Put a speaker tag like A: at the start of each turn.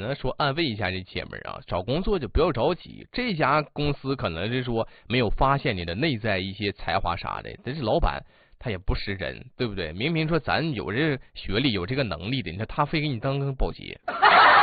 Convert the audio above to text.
A: 呢说安慰一下这姐们儿啊，找工作就不要着急，这家公司可能是说没有发现你的内在一些才华啥的，但是老板他也不识人，对不对？明明说咱有这学历有这个能力的，你说他非给你当个保洁。